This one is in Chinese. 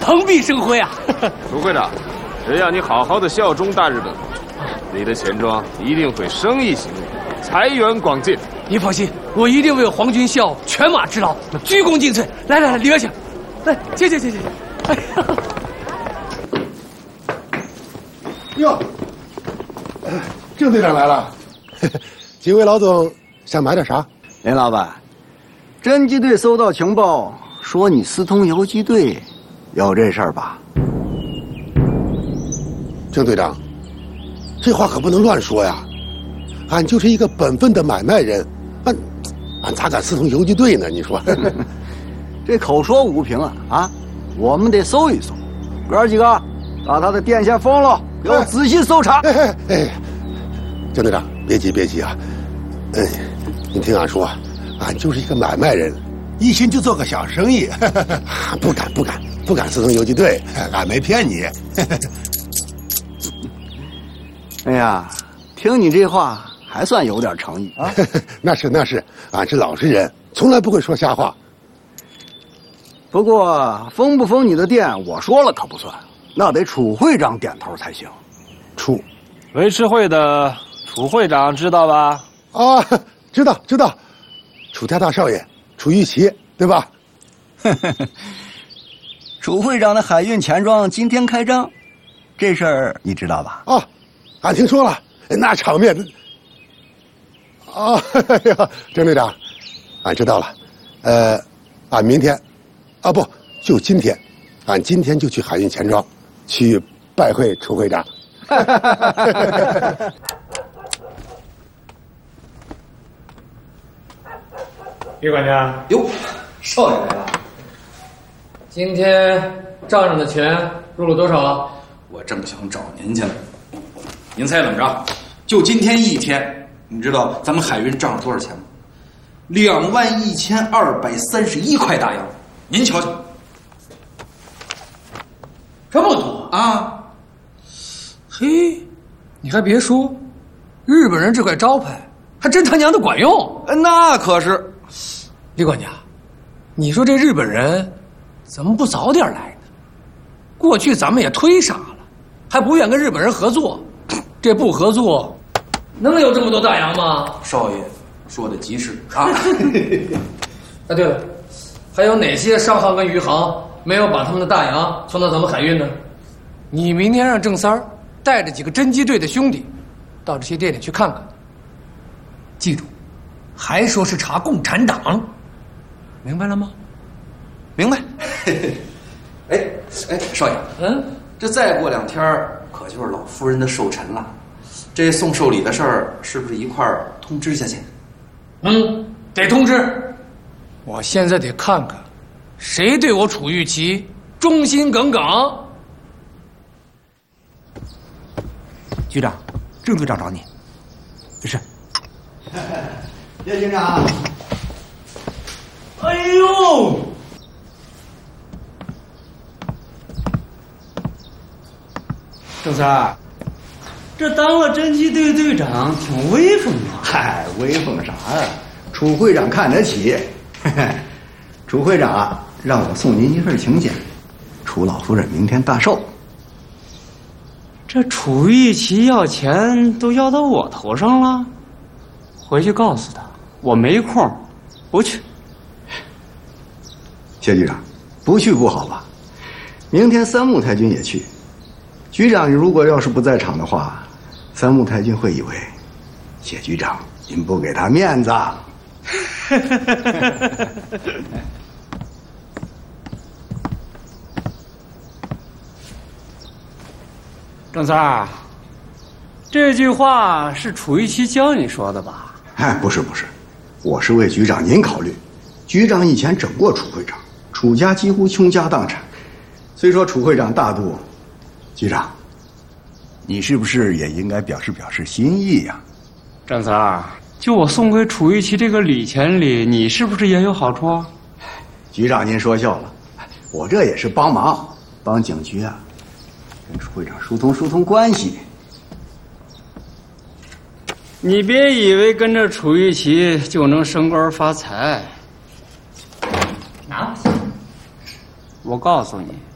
蓬荜生辉啊！ 楚会长，只要你好好的效忠大日本，你的钱庄一定会生意兴隆，财源广进。 你放心，我一定为皇军效犬马之劳，鞠躬尽瘁。来，里边请，来，请。哎呀， 哟，郑队长来了，几位老总想买点啥？ 林老板，侦缉队收到情报，说你私通游击队，有这事儿吧？ 郑队长，这话可不能乱说呀！俺就是一个本分的买卖人，俺咋敢私通游击队呢？你说， 这口说无凭啊！我们得搜一搜，哥几个把他的电线封了，给我仔细搜查。 郑队长，别急啊！你听俺说，俺就是一个买卖人，一心就做个小生意，不敢私通游击队，俺没骗你。 哎呀，听你这话还算有点诚意啊！ 那是，俺是老实人，从来不会说瞎话。 不过封不封你的店，我说了可不算，那得楚会长点头才行。 维持会的楚会长知道吧？ 啊，知道，楚家大少爷楚玉琪，对吧？ 楚会长的海运钱庄今天开张，这事儿你知道吧？ 啊，俺听说了，那场面。哎呀，郑队长，俺知道了。俺明天，不，就今天，俺今天就去海运钱庄，去拜会楚会长。 李管家， 哟，少爷来了。 今天账上的钱入了多少了？ 我正想找您去了。您猜怎么着？就今天一天，你知道咱们海运账上多少钱吗？21231块大洋。您瞧瞧， 这么多啊！ 嘿，你还别说，日本人这块招牌还真他娘的管用。 那可是。 李管家，你说这日本人怎么不早点来呢？过去咱们也忒傻了，还不愿跟日本人合作。这不合作，能有这么多大洋吗？ 少爷说的极是啊。 哎，对了，还有哪些商行跟余行没有把他们的大洋送到咱们海运呢？你明天让郑三儿带着几个侦缉队的兄弟，到这些店里去看看。记住，还说是查共产党，明白了吗？ 明白。哎，少爷，这再过2天可就是老夫人的寿辰了，这送寿礼的事儿是不是一块儿通知下去？ 得通知。我现在得看看，谁对我楚玉琪忠心耿耿。 局长，郑队长找你。是。 叶局长。 哎呦！郑三儿，这当了侦缉队队长挺威风啊！ 嗨，威风啥呀？楚会长看得起。楚会长啊，让我送您一份请柬，楚老夫人明天大寿。 这楚玉琪要钱都要到我头上了，回去告诉他我没空，不去。 谢局长，不去不好吧？明天三木太君也去。局长如果要是不在场的话，三木太君会以为谢局长您不给他面子。 郑三儿，这句话是楚玉琪教你说的吧？ 哎，不是，我是为局长您考虑。局长以前整过楚会长，楚家几乎倾家荡产。虽说楚会长大度，局长，你是不是也应该表示心意呀？ 郑三儿，就我送给楚玉琪这个礼钱里，你是不是也有好处啊？ 局长您说笑了，我这也是帮忙，帮警局啊跟楚会长疏通关系。 你别以为跟着楚玉琪就能升官发财。拿回去。我告诉你，